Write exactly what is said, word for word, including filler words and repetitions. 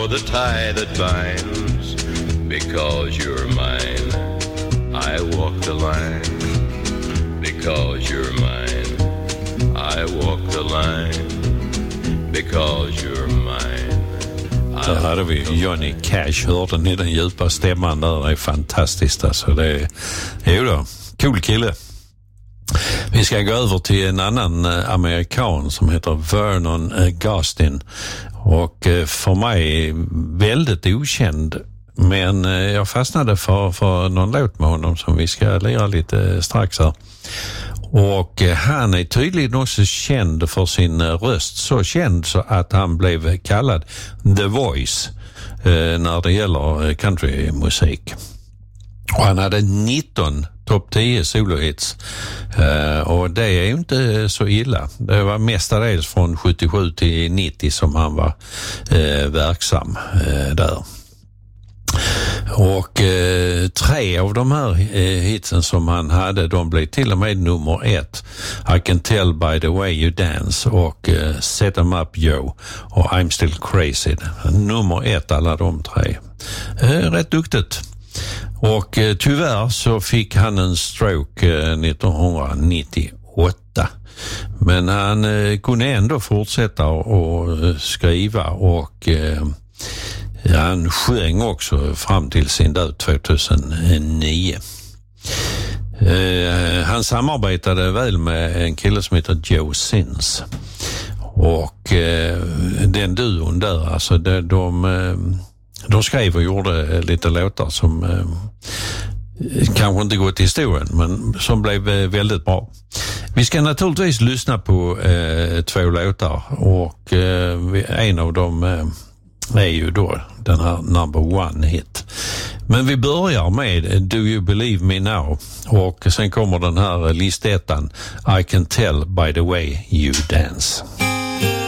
for the tie that binds. Because you're mine, I walk the line. Because you're mine, I walk the line. Because you're mine. Där hade vi Johnny Cash, hörde ni den djupa stämman där, det är fantastiskt alltså. Det är, jo då, cool kille. Vi ska gå över till en annan amerikan som heter Vernon Gostin, och för mig väldigt okänd, men jag fastnade för, för någon låt med honom som vi ska lira lite strax här. Och han är tydligen också känd för sin röst, så känd så att han blev kallad The Voice eh, när det gäller countrymusik. Och han hade nitton topp tio solohits, eh, och det är ju inte så illa. Det var mestadels från sjuttiosju till nittio som han var eh, verksam eh, där. Och eh, tre av de här eh, hitsen som han hade, de blev till och med nummer ett. I Can Tell By The Way You Dance och eh, Set 'em Up Joe och I'm Still Crazy. Nummer ett alla de tre. Eh, rätt duktigt. Och eh, tyvärr så fick han en stroke eh, nittonhundranittioåtta. Men han eh, kunde ändå fortsätta och eh, skriva, och eh, han sjöng också fram till sin död tjugohundranio. Eh, han samarbetade väl med en kille som heter Joe Sins. Och eh, den duon där, alltså de, de, de skrev och gjorde lite låtar som eh, kanske inte gått till historien, men som blev väldigt bra. Vi ska naturligtvis lyssna på eh, två låtar, och eh, en av dem eh, är ju då den här number one hit. Men vi börjar med Do You Believe Me Now, och sen kommer den här listettan I Can Tell By The Way You Dance.